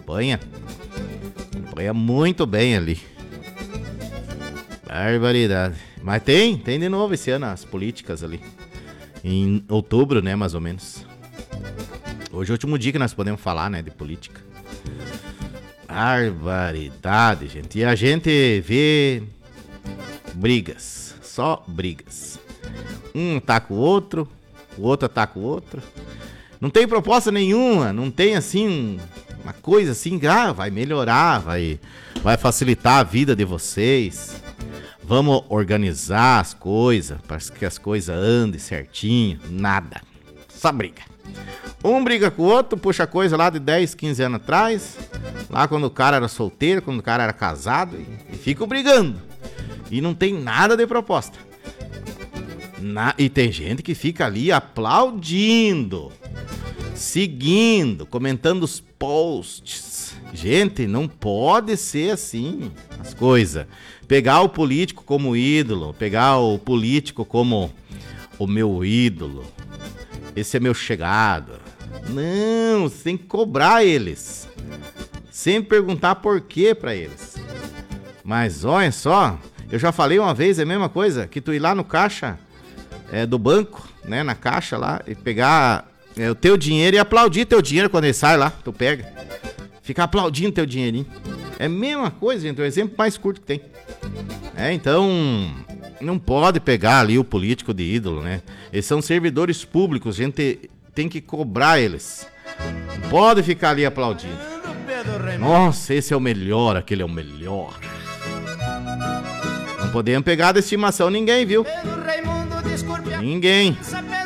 Acompanha muito bem ali. Barbaridade. Mas tem de novo esse ano as políticas ali. Em outubro, né, mais ou menos. Hoje é o último dia que nós podemos falar, né, de política. Barbaridade, gente. E a gente vê brigas, só brigas. Um ataca o outro ataca o outro. Não tem proposta nenhuma, não tem assim, uma coisa assim, vai melhorar, vai facilitar a vida de vocês. Vamos organizar as coisas, para que as coisas andem certinho. Nada, só briga. Um briga com o outro, puxa coisa lá de 10, 15 anos atrás, lá quando o cara era solteiro, quando o cara era casado, e ficam brigando. E não tem nada de proposta. E tem gente que fica ali aplaudindo, seguindo, comentando os posts. Gente, não pode ser assim as coisas. Pegar o político como ídolo, pegar o político como o meu ídolo. Esse é meu chegado. Não, você tem que cobrar eles. Sempre perguntar por quê pra eles. Mas olha só, eu já falei uma vez, é a mesma coisa, que tu ir lá no caixa do banco, né, na caixa lá, e pegar o teu dinheiro e aplaudir teu dinheiro quando ele sai lá, tu pega. Ficar aplaudindo teu dinheirinho. É a mesma coisa, gente, é o exemplo mais curto que tem. Então, não pode pegar ali o político de ídolo, né? Eles são servidores públicos, a gente tem que cobrar eles. Não pode ficar ali aplaudindo. Nossa, esse é o melhor, aquele é o melhor. Não podemos pegar de estimação ninguém, viu? Ninguém.